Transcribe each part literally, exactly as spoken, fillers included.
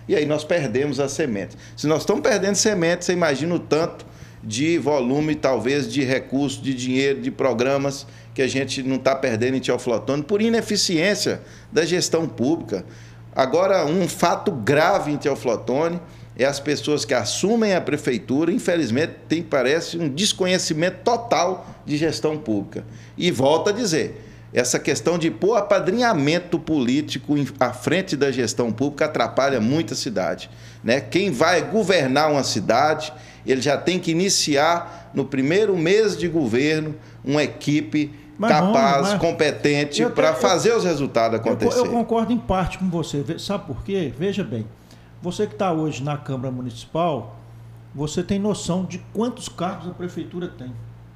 e aí nós perdemos as sementes. Se nós estamos perdendo sementes, você imagina o tanto de volume, talvez, de recursos, de dinheiro, de programas que a gente não está perdendo em Teoflotone por ineficiência da gestão pública. Agora, um fato grave em Teoflotone é as pessoas que assumem a prefeitura, infelizmente, tem, parece, um desconhecimento total de gestão pública. E volto a dizer, essa questão de pôr apadrinhamento político à frente da gestão pública atrapalha muito a cidade, né? Quem vai governar uma cidade, ele já tem que iniciar, no primeiro mês de governo, uma equipe mas capaz, bom, mas competente para fazer os resultados acontecer. Eu, eu concordo em parte com você. Sabe por quê? Veja bem, você que está hoje na Câmara Municipal, você tem noção de quantos cargos a prefeitura tem.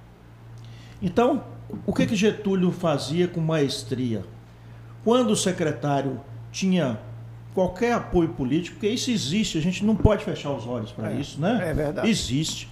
Então, o que que Getúlio fazia com maestria? Quando o secretário tinha qualquer apoio político, porque isso existe, a gente não pode fechar os olhos para é, isso, né? É verdade. Existe.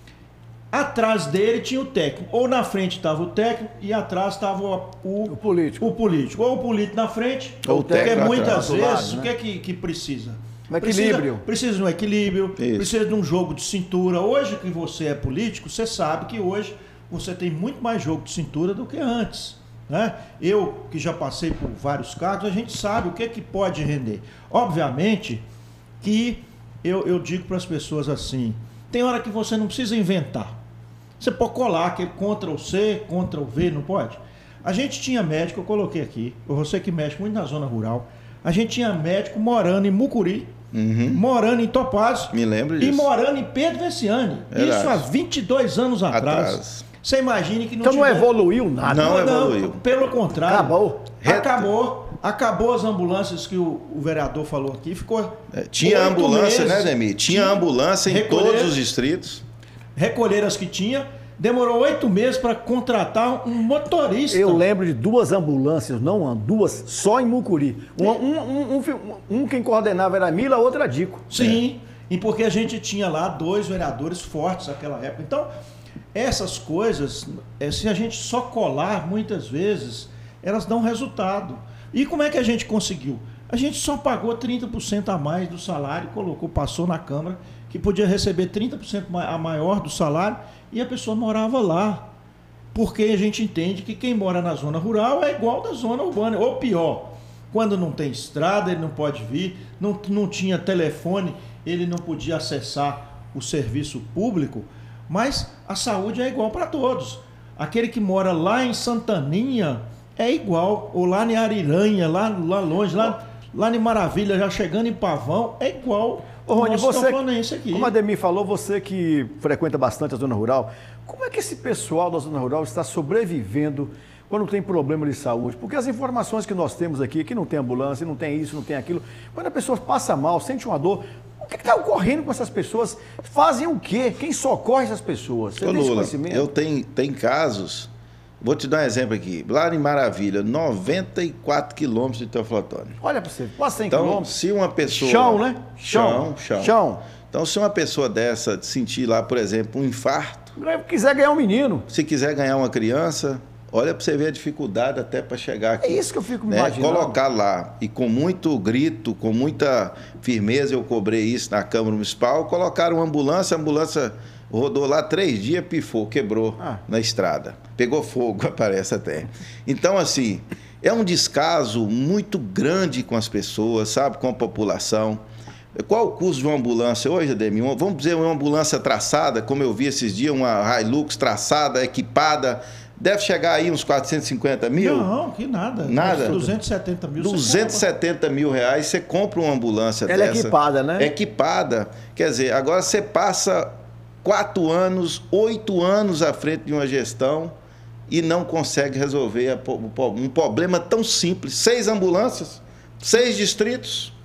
Atrás dele tinha o técnico. Ou na frente estava o técnico e atrás estava o, o, o político. O político. Ou o político na frente, ou o técnico. Porque muitas vezes, lado, né? o que é que, que precisa? Um equilíbrio. Precisa, precisa de um equilíbrio, Isso. Precisa de um jogo de cintura. Hoje que você é político, você sabe que hoje você tem muito mais jogo de cintura do que antes, né? Eu, que já passei por vários cargos, a gente sabe o que é que pode render. Obviamente que eu, eu digo para as pessoas assim, tem hora que você não precisa inventar. Você pode colar aquele Ctrl C, Ctrl V, não pode? A gente tinha médico, eu coloquei aqui, você que mexe muito na zona rural, a gente tinha médico morando em Mucuri, uhum. morando em Topázio, me lembro disso. E morando em Pedro Veciani. Verdade. Isso há vinte e dois anos atrás. atrás. Você imagine que não Então tiver... não evoluiu nada. Não, não evoluiu. Pelo contrário. Acabou. Acabou. Acabou as ambulâncias que o, o vereador falou aqui. Ficou é, tinha ambulância, meses, né, Demir? Tinha, tinha ambulância em todos os distritos. Recolher as que tinha. Demorou oito meses para contratar um motorista. Eu lembro de duas ambulâncias, não uma, duas, só em Mucuri. Um, um, um, um, um quem coordenava era a Mila, a outra era a Dico. Sim, é. E porque a gente tinha lá dois vereadores fortes naquela época. Então, essas coisas, se a gente só colar, muitas vezes, elas dão resultado. E como é que a gente conseguiu? A gente só pagou trinta por cento a mais do salário, colocou, passou na Câmara, que podia receber trinta por cento a maior do salário, e a pessoa morava lá. Porque a gente entende que quem mora na zona rural é igual da zona urbana, ou pior. Quando não tem estrada, ele não pode vir, não, não tinha telefone, ele não podia acessar o serviço público, mas a saúde é igual para todos. Aquele que mora lá em Santaninha é igual, ou lá em Ariranha, lá, lá longe, lá, lá em Maravilha, já chegando em Pavão, é igual. Ô, Rony, você, aqui. como a Ademir falou, você que frequenta bastante a zona rural, como é que esse pessoal da zona rural está sobrevivendo quando tem problema de saúde? Porque as informações que nós temos aqui, que não tem ambulância, não tem isso, não tem aquilo, quando a pessoa passa mal, sente uma dor, o que está ocorrendo com essas pessoas? Fazem o quê? Quem socorre essas pessoas? Você Ô, tem esse Lula, conhecimento? eu tenho, tem casos, vou te dar um exemplo aqui, lá em Maravilha, noventa e quatro quilômetros de Teoflotone. Olha para você, quase cem então, quilômetros. Se uma pessoa... Chão, né? Chão, chão. Chão. Então, se uma pessoa dessa sentir lá, por exemplo, um infarto... quiser ganhar um menino. Se quiser ganhar uma criança, olha para você ver a dificuldade até para chegar aqui. É isso que eu fico me né? imaginando. Colocar lá, e com muito grito, com muita firmeza, eu cobrei isso na Câmara Municipal, colocaram uma ambulância, a ambulância rodou lá três dias, pifou, quebrou ah. na estrada. Pegou fogo, parece até. Então, assim, é um descaso muito grande com as pessoas, sabe, com a população. Qual o custo de uma ambulância hoje, Ademir? Vamos dizer, uma ambulância traçada, como eu vi esses dias, uma Hilux traçada, equipada, deve chegar aí uns quatrocentos e cinquenta mil? Não, que nada. Nada? duzentos e setenta mil. duzentos e setenta mil reais, você compra uma ambulância Ela dessa. É equipada, né? Equipada. Quer dizer, agora você passa quatro anos, oito anos à frente de uma gestão e não consegue resolver um problema tão simples. Seis ambulâncias, seis distritos.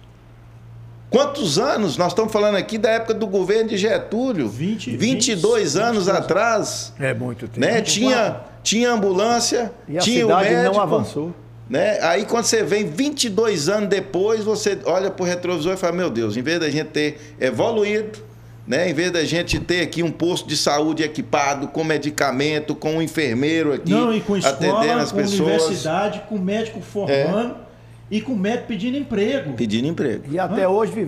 Quantos anos? Nós estamos falando aqui da época do governo de Getúlio. vinte, vinte e dois vinte, anos vinte, atrás. É muito tempo. Né? Tinha, tinha ambulância, e a tinha cidade o médico, não avançou. Né? Aí quando você vem vinte e dois anos depois, você olha para o retrovisor e fala, meu Deus, em vez da gente ter evoluído, né? Em vez da gente ter aqui um posto de saúde equipado, com medicamento, com um enfermeiro aqui, não, e com escola, atendendo as com pessoas. Universidade, com médico formando. É. E com o médico pedindo emprego. Pedindo emprego. E até Hã? hoje